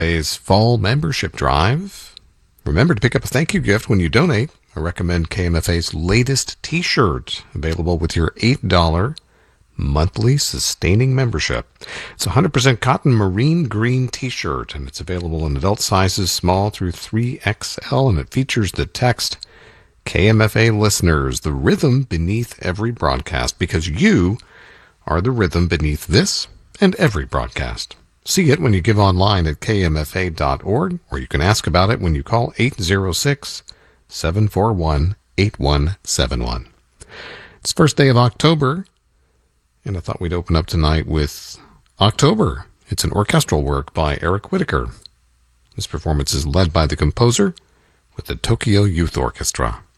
KMFA's fall membership drive. Remember to pick up a thank you gift when you donate. I recommend KMFA's latest t-shirt, available with your $8 monthly sustaining membership. It's a 100% cotton marine green t-shirt, and it's available in adult sizes small through 3XL, and it features the text, KMFA listeners, the rhythm beneath every broadcast, because you are the rhythm beneath this and every broadcast. See it when you give online at kmfa.org, or you can ask about it when you call 806-741-8171. It's first day of October, and I thought we'd open up tonight with October. It's an orchestral work by Eric Whitacre. This performance is led by the composer with the Tokyo Youth Orchestra.